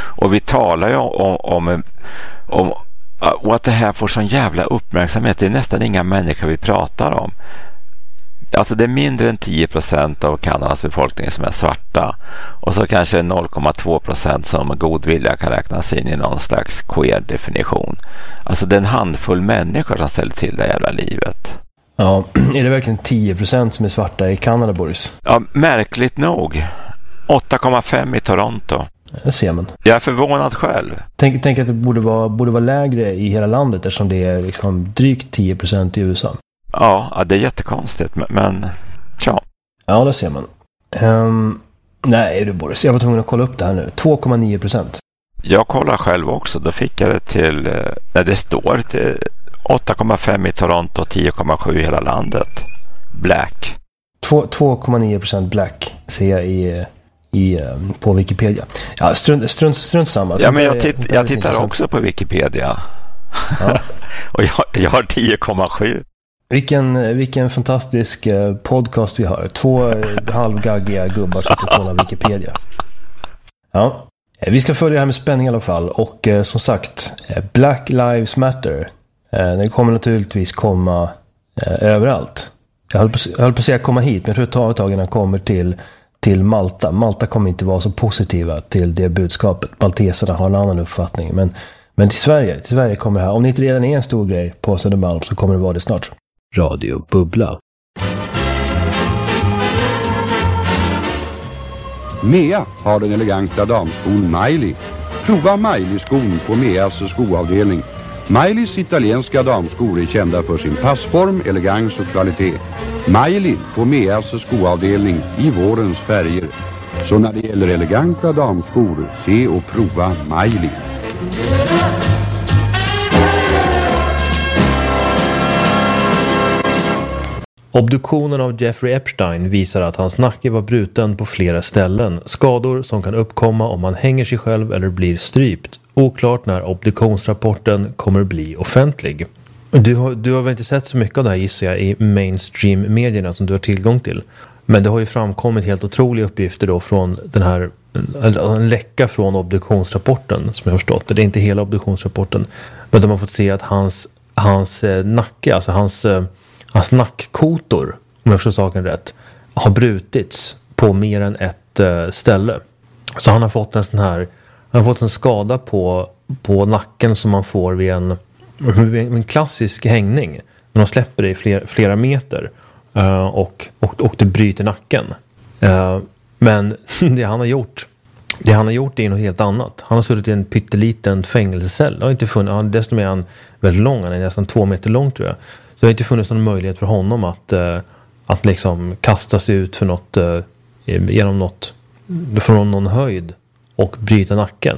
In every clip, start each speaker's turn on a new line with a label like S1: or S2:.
S1: Och vi talar ju om och att det här får sån jävla uppmärksamhet. Det är nästan inga människor vi pratar om. Alltså det är mindre än 10% av Kanadas befolkning som är svarta. Och så kanske 0,2% som god vilja kan räknas in i någon slags queer-definition. Alltså det är en handfull människor som ställer till det jävla livet.
S2: Ja, är det verkligen 10% som är svarta i Kanada, Boris?
S1: Ja, märkligt nog. 8,5 i Toronto.
S2: Det ser man.
S1: Jag är förvånad själv.
S2: Tänk att det borde vara lägre i hela landet eftersom det är liksom drygt 10% i USA.
S1: Ja, det är jättekonstigt, men ja.
S2: Ja, det ser man. Nej, du Boris, jag var tvungen att kolla upp det här nu. 2,9%.
S1: Jag kollar själv också. Då fick jag det till, när det står till 8,5 i Toronto och 10,7 i hela landet. Black.
S2: 2,9% black ser jag på Wikipedia. Ja, strunt samma.
S1: Ja, men jag tittar också på Wikipedia. Ja. Och jag har 10,7.
S2: Vilken fantastisk podcast vi har. 2 halvgaggiga gubbar som kollar Wikipedia. Ja. Vi ska följa det här med spänning i alla fall. Och som sagt, Black Lives Matter. Den kommer naturligtvis komma överallt. Jag höll på att säga komma hit, men jag tror det tar ett tag innan den kommer till Malta. Malta kommer inte vara så positiva till det budskapet. Malteserna har en annan uppfattning. Men till Sverige kommer det här. Om det inte redan är en stor grej på Södermalm så kommer det vara det snart. Radio Bubbla.
S3: Mea har den eleganta damskon Miley. Prova Miley-skon på Meas skoavdelning. Mileys italienska damskor är kända för sin passform, elegans och kvalitet. Miley på Meas skoavdelning i vårens färger. Så när det gäller eleganta damskor, se och prova Miley.
S4: Obduktionen av Jeffrey Epstein visar att hans nacke var bruten på flera ställen. Skador som kan uppkomma om man hänger sig själv eller blir strypt. Oklart när obduktionsrapporten kommer bli offentlig. Du har väl inte sett så mycket av det här, gissar jag, i mainstream-medierna som du har tillgång till. Men det har ju framkommit helt otroliga uppgifter då från den här, en läcka från obduktionsrapporten som jag har förstått. Det är inte hela obduktionsrapporten. Men de har fått se att hans nacke, alltså hans nackkotor, om jag förstår saken rätt, har brutits på mer än ett ställe. Så han har fått en skada på nacken som man får vid en klassisk hängning. När de släpper det i flera meter och det bryter nacken. Men det han har gjort är något helt annat. Han har suttit i en pytteliten fängelsecell. Dessutom är han väldigt lång, han är nästan 2 meter lång tror jag. Så det har inte funnits någon möjlighet för honom att liksom kasta sig ut för något genom något från någon höjd och bryta nacken.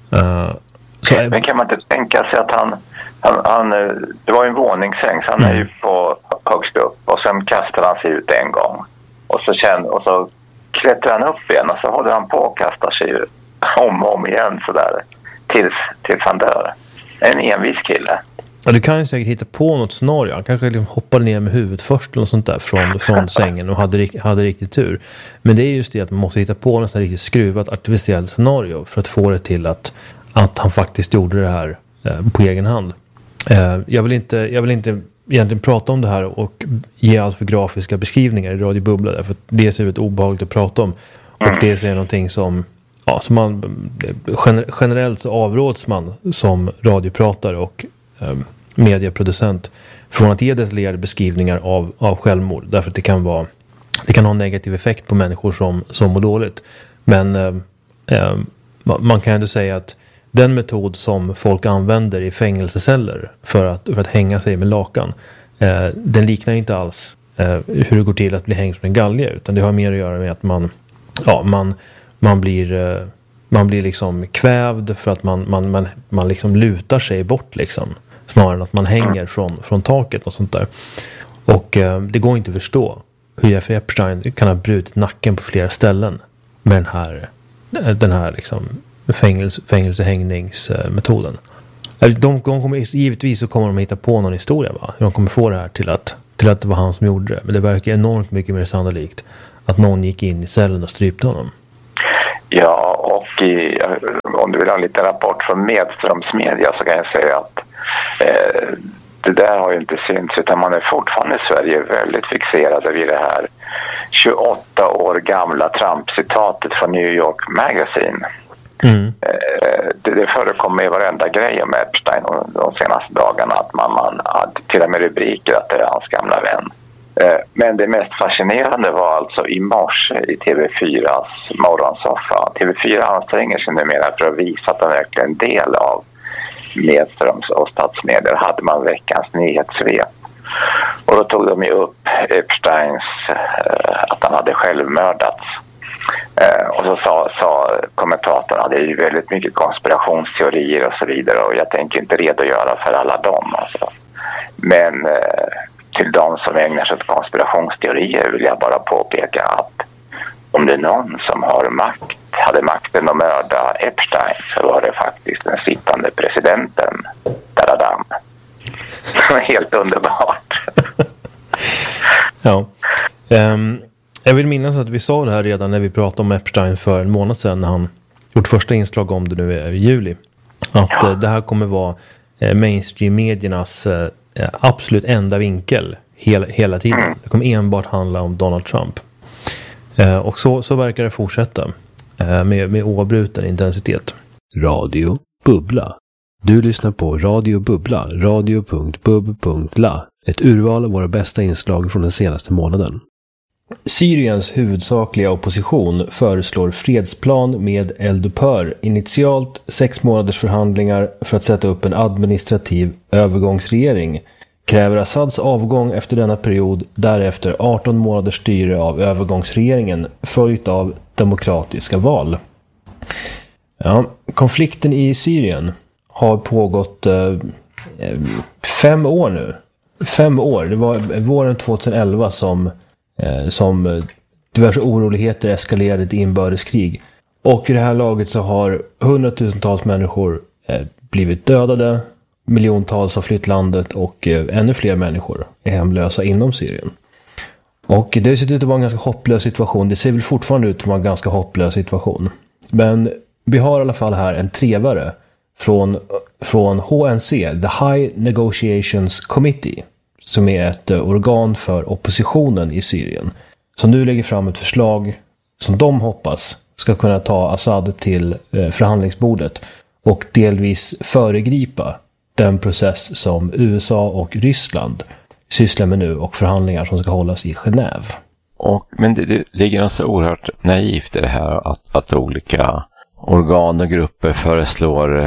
S5: Men kan man inte tänka sig att han det var en våningssäng, så han är ju på högst upp och sen kastar han sig ut en gång och så klättrar han upp igen och så håller han på och kastar sig ut om och om igen sådär tills han dör. En envis kille.
S4: Ja, du kan ju säkert hitta på något scenario. Han kanske liksom hoppade ner med huvudet först eller något sånt där från sängen och hade riktigt tur. Men det är just det att man måste hitta på något riktigt skruvat artificiellt scenario för att få det till att han faktiskt gjorde det här på egen hand. Jag vill inte egentligen prata om det här och ge allt för grafiska beskrivningar i Radio Bubbla, därför att det är så väldigt obehagligt att prata om. Och det är någonting som man generellt så avråds man som radiopratare och medieproducent från att ge detaljerade beskrivningar av självmord, därför att det kan ha en negativ effekt på människor som mår dåligt. Men man kan ändå säga att den metod som folk använder i fängelseceller för att hänga sig med lakan, den liknar inte alls hur det går till att bli hängd från en galge, utan det har mer att göra med att man blir liksom kvävd för att man liksom lutar sig bort liksom, snarare än att man hänger från taket och sånt där. Och det går inte att förstå hur Jeffrey Epstein kan ha brutit nacken på flera ställen med den här liksom fängelsehängningsmetoden. Givetvis så kommer de hitta på någon historia, va? De kommer få det här till att det var han som gjorde det. Men det verkar enormt mycket mer sannolikt att någon gick in i cellen och strypte honom.
S5: Ja, och om du vill ha en liten rapport från Medströmsmedia så kan jag säga att det där har ju inte synts, utan man är fortfarande i Sverige väldigt fixerade vid det här 28 år gamla Trump-citatet från New York Magazine. Det förekommer i varenda grej om Epstein de senaste dagarna, att man till och med rubriker att det är hans gamla vän. Men det mest fascinerande var alltså i morse i TV4s morgonsoffa. TV4 anstränger sig numera för att visa att de verkligen en del av Medströms och statsmedier hade man veckans nyhetssvep. Och då tog de ju upp Epsteins att han hade självmördats. Och så sa kommentatorn att det är ju väldigt mycket konspirationsteorier och så vidare, och jag tänker inte redogöra för alla dem alltså. Men till de som ägnar sig åt konspirationsteorier vill jag bara påpeka att om det är någon som hade makten att mörda Epstein, så var det faktiskt den sittande presidenten. Dadadam. Helt underbart.
S4: Ja. Jag vill minnas att vi sa det här redan när vi pratade om Epstein för en månad sedan, när han gjort första inslag om det nu i juli. Att det här kommer vara mainstream-mediernas absolut enda vinkel hela tiden. Det kommer enbart handla om Donald Trump. Och så verkar det fortsätta med oavbruten intensitet.
S2: Radio Bubbla. Du lyssnar på Radio Bubbla, radio.bub.la. Ett urval av våra bästa inslag från den senaste månaden. Syriens huvudsakliga opposition föreslår fredsplan med eldupphör. Initialt 6 månaders förhandlingar för att sätta upp en administrativ övergångsregering. Kräver Assads avgång efter denna period, därefter 18 månaders styre av övergångsregeringen följt av demokratiska val. Ja, konflikten i Syrien har pågått 5 år nu. 5 år. Det var våren 2011 som diverse oroligheter eskalerade till inbördeskrig. Och i det här laget så har 100,000-tals människor blivit dödade, miljontals har flytt landet och ännu fler människor är hemlösa inom Syrien. Och det ser ut att vara en ganska hopplös situation. Det ser väl fortfarande ut att vara en ganska hopplös situation. Men vi har i alla fall här en trevare från HNC, The High Negotiations Committee, som är ett organ för oppositionen i Syrien, som nu lägger fram ett förslag som de hoppas ska kunna ta Assad till förhandlingsbordet och delvis föregripa den process som USA och Ryssland sysslar med nu och förhandlingar som ska hållas i Genève.
S1: Men det ligger något så oerhört naivt i det här att olika organ och grupper föreslår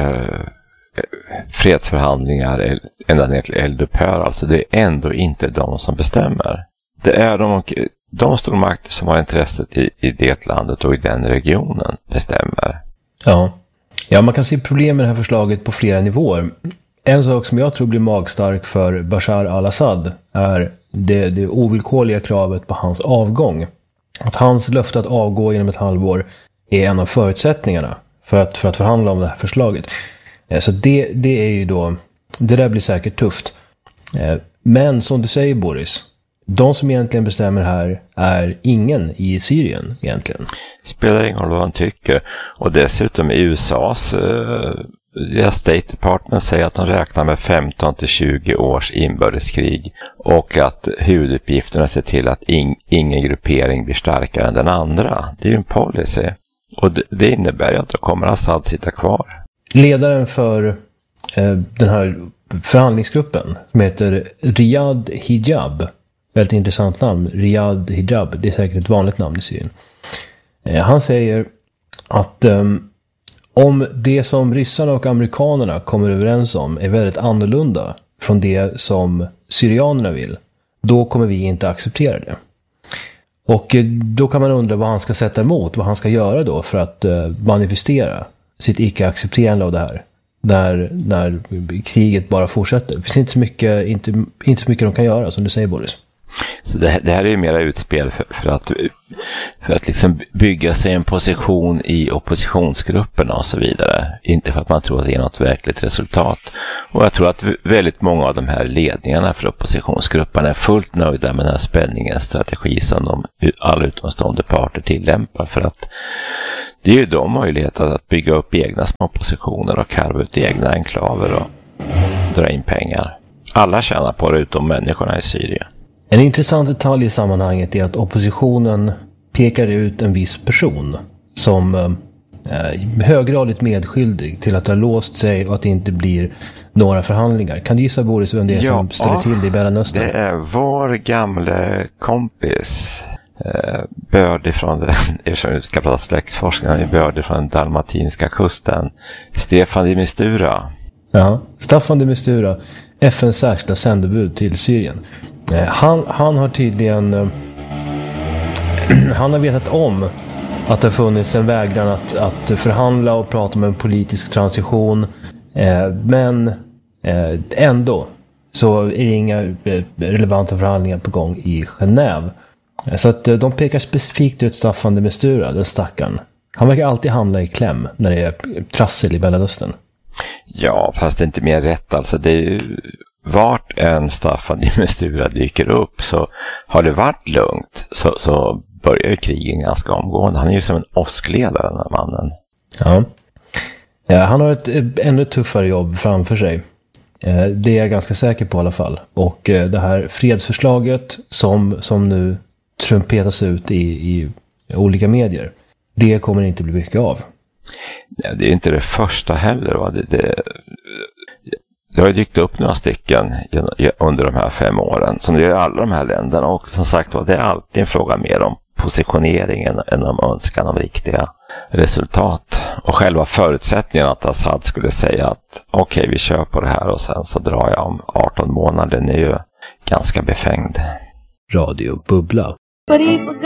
S1: fredsförhandlingar ända ner till eldupphör. Alltså det är ändå inte de som bestämmer. Det är de stormakter som har intresset i det landet och i den regionen bestämmer.
S2: Ja, man kan se problem med det här förslaget på flera nivåer. En sak som jag tror blir magstark för Bashar al-Assad är det ovillkorliga kravet på hans avgång. Att hans löfte att avgå inom ett halvår är en av förutsättningarna för att förhandla om det här förslaget. Så det är ju då, det där blir säkert tufft. Men som du säger, Boris, de som egentligen bestämmer här är ingen i Syrien egentligen.
S1: Spelar ingen roll vad han tycker. Och dessutom i USAs State Department säger att de räknar med 15-20 års inbördeskrig och att huvuduppgiften är att se till att ingen gruppering blir starkare än den andra. Det är ju en policy. Och det innebär ju att då kommer Assad sitta kvar.
S2: Ledaren för den här förhandlingsgruppen, som heter Riyad Hijab, väldigt intressant namn, Riyad Hijab, det är säkert ett vanligt namn i Syrien. Han säger att om det som ryssarna och amerikanerna kommer överens om är väldigt annorlunda från det som syrianerna vill, då kommer vi inte acceptera det. Och då kan man undra vad han ska sätta emot, vad han ska göra då för att manifestera sitt icke-accepterande av det här. När kriget bara fortsätter. Det finns inte så mycket de kan göra, som du säger, Boris.
S1: Så det här är ju mera utspel för att liksom bygga sig en position i oppositionsgrupperna och så vidare. Inte för att man tror att det är något verkligt resultat. Och jag tror att väldigt många av de här ledningarna för oppositionsgrupperna är fullt nöjda med den här spänningens strategi som alla utomstående parter tillämpar. För att Det är ju de möjligheter att bygga upp egna små positioner och karva ut egna enklaver och dra in pengar. Alla tjänar på det utom människorna i Syrien.
S2: En intressant detalj i sammanhanget är att oppositionen pekar ut en viss person som höggradigt medskyldig till att ha låst sig och att det inte blir några förhandlingar. Kan du gissa, Boris, vem det är som ställer till det i Mellanöstern?
S1: Det är vår gamle kompis Börd ifrån eftersom vi ska prata släktforskning, Börd ifrån den dalmatinska kusten, Staffan de Mistura.
S2: Ja, Staffan de Mistura, FNs särskilda sändebud till Syrien. Han har tydligen han har vetat om att det har funnits en vägran att förhandla och prata om en politisk transition, men ändå så är det inga relevanta förhandlingar på gång i Genève. Så att de pekar specifikt ut Staffan de Mistura, den stackaren. Han verkar alltid hamna i kläm när det är trassel i Mellanöstern.
S1: Ja, fast det är inte mer rätt. Alltså det är ju, vart en Staffan de Mistura dyker upp så har det varit lugnt så börjar ju krigen ganska omgående. Han är ju som en åskledare, den här mannen.
S2: Ja, han har ett ännu tuffare jobb framför sig. Det är jag ganska säker på i alla fall. Och det här fredsförslaget som nu trumpetas ut i olika medier, det kommer inte bli mycket av.
S1: Ja, det är inte det första heller. Va? Det har ju dykt upp några stycken under de här 5 åren. Som det är i alla de här länderna. Och som sagt, det är alltid en fråga mer om positioneringen än om önskan om riktiga resultat. Och själva förutsättningen att Assad skulle säga att okej, vi kör på det här och sen så drar jag om 18 månader, den är ju ganska befängd.
S2: Radio Bubbla.